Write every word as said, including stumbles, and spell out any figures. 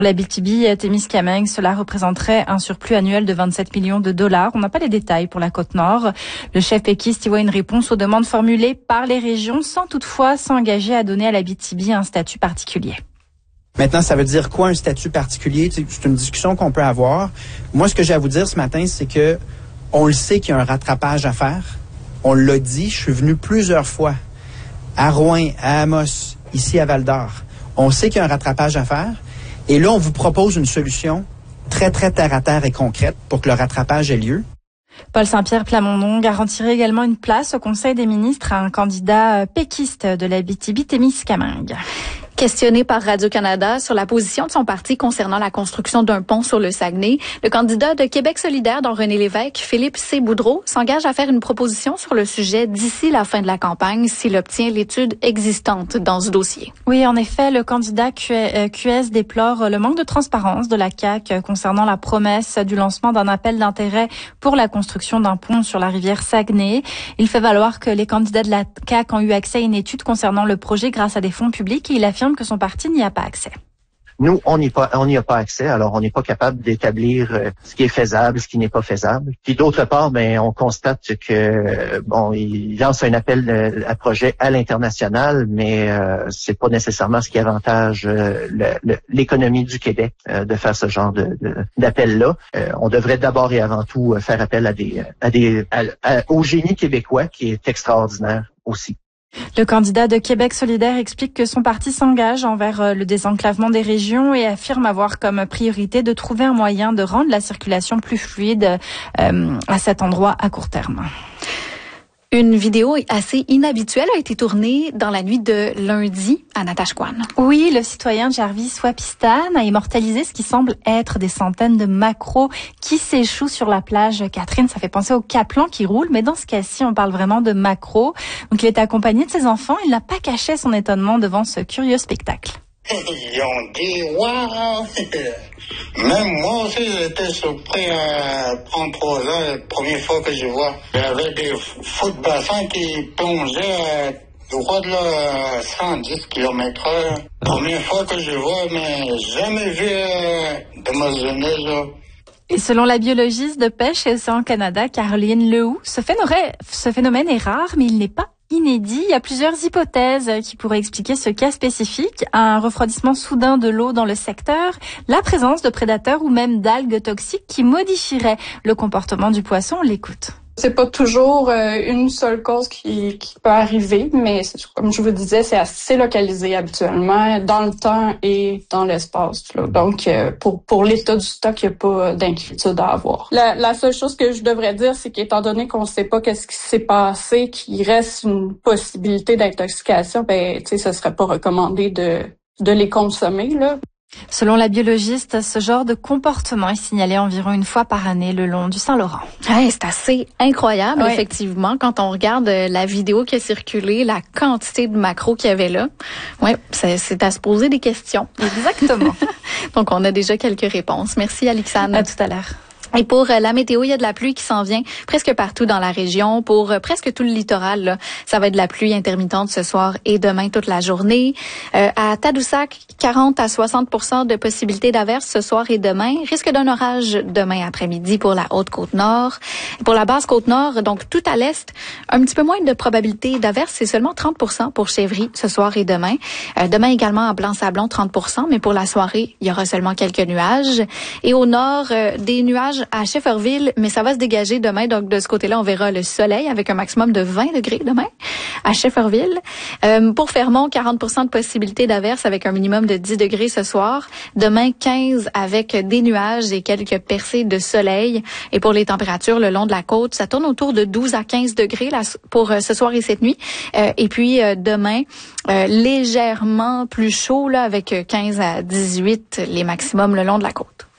L'Abitibi-Témiscamingue, cela représenterait un surplus annuel de vingt-sept millions de dollars. On n'a pas les détails pour la Côte-Nord. Le chef péquiste y voit une réponse aux demandes formulées par les régions sans toutefois s'engager à donner à l'Abitibi un statut particulier. Maintenant, ça veut dire quoi un statut particulier? C'est une discussion qu'on peut avoir. Moi, ce que j'ai à vous dire ce matin, c'est que on le sait qu'il y a un rattrapage à faire. On l'a dit, je suis venu plusieurs fois à Rouyn, à Amos, ici à Val-d'Or. On sait qu'il y a un rattrapage à faire. Et là, on vous propose une solution très, très terre-à-terre et concrète pour que le rattrapage ait lieu. Paul Saint-Pierre Plamondon garantirait également une place au Conseil des ministres à un candidat péquiste de l'Abitibi-Témiscamingue. Questionné par Radio-Canada sur la position de son parti concernant la construction d'un pont sur le Saguenay, le candidat de Québec solidaire, dont René Lévesque, Philippe C. Boudreau, s'engage à faire une proposition sur le sujet d'ici la fin de la campagne s'il obtient l'étude existante dans ce dossier. Oui, en effet, le candidat Q S déplore le manque de transparence de la C A Q concernant la promesse du lancement d'un appel d'intérêt pour la construction d'un pont sur la rivière Saguenay. Il fait valoir que les candidats de la C A Q ont eu accès à une étude concernant le projet grâce à des fonds publics et il affirme que son parti n'y a pas accès. Nous, on n'y pas, on n'y a pas accès, alors on n'est pas capable d'établir euh, ce qui est faisable, ce qui n'est pas faisable. Puis d'autre part, ben on constate que euh, bon, il lance un appel de, à projet à l'international, mais euh, c'est pas nécessairement ce qui avantage euh, le, le, l'économie du Québec euh, de faire ce genre de, de d'appel-là. Euh, on devrait d'abord et avant tout faire appel à des, à des, à, à, au génie québécois qui est extraordinaire aussi. Le candidat de Québec solidaire explique que son parti s'engage envers le désenclavement des régions et affirme avoir comme priorité de trouver un moyen de rendre la circulation plus fluide euh, à cet endroit à court terme. Une vidéo assez inhabituelle a été tournée dans la nuit de lundi à Natashquan. Oui, le citoyen Jarvis Wapistan a immortalisé ce qui semble être des centaines de maquereaux qui s'échouent sur la plage Catherine. Ça fait penser au caplan qui roule, mais dans ce cas-ci, on parle vraiment de maquereaux. Donc, il était accompagné de ses enfants. Il n'a pas caché son étonnement devant ce curieux spectacle. Ils ont dit « Waouh !» Même moi aussi, j'étais surpris à prendre trois ans la première fois que je vois. Il y avait des fous de bassin qui plongeaient droit de là à cent dix kilomètres heure. Première fois que je vois, mais jamais vu euh, de ma jeunesse, là. Et selon la biologiste de pêche et océan Canada, Caroline Lehoux, ce phénomène, ce phénomène est rare, mais il n'est pas inédit. Il y a plusieurs hypothèses qui pourraient expliquer ce cas spécifique. Un refroidissement soudain de l'eau dans le secteur, la présence de prédateurs ou même d'algues toxiques qui modifieraient le comportement du poisson. On l'écoute. C'est pas toujours euh, une seule cause qui, qui peut arriver, mais comme je vous disais, c'est assez localisé habituellement dans le temps et dans l'espace. Là. Donc, euh, pour pour l'état du stock, il n'y a pas d'inquiétude à avoir. La, la seule chose que je devrais dire, c'est qu'étant donné qu'on ne sait pas qu'est-ce qui s'est passé, qu'il reste une possibilité d'intoxication, ben, tu sais, ce serait pas recommandé de de les consommer, là. Selon la biologiste, ce genre de comportement est signalé environ une fois par année le long du Saint-Laurent. Ouais, c'est assez incroyable, ouais. Effectivement, quand on regarde la vidéo qui a circulé, la quantité de maquereaux qu'il y avait là. Ouais, c'est, c'est à se poser des questions. Exactement. Donc, on a déjà quelques réponses. Merci, Alexandre. À tout à l'heure. Et pour la météo, il y a de la pluie qui s'en vient presque partout dans la région. Pour presque tout le littoral, là, ça va être de la pluie intermittente ce soir et demain toute la journée. Euh, à Tadoussac, quarante à soixante pour cent de possibilités d'averses ce soir et demain. Risque d'un orage demain après-midi pour la Haute-Côte-Nord. Pour la Basse-Côte-Nord, donc tout à l'est, un petit peu moins de probabilités d'averses. C'est seulement trente pour cent pour Chevry ce soir et demain. Euh, demain également à Blanc-Sablon, trente pour cent, mais pour la soirée, il y aura seulement quelques nuages. Et au nord, euh, des nuages à Shefferville, mais ça va se dégager demain. Donc, de ce côté-là, on verra le soleil avec un maximum de vingt degrés demain à Shefferville. Euh, pour Fermont, quarante pour cent de possibilités d'averses avec un minimum de dix degrés ce soir. Demain, quinze avec des nuages et quelques percées de soleil. Et pour les températures le long de la côte, ça tourne autour de douze à quinze degrés là, pour euh, ce soir et cette nuit. Euh, et puis, euh, demain, euh, légèrement plus chaud là avec quinze à dix-huit les maximums le long de la côte.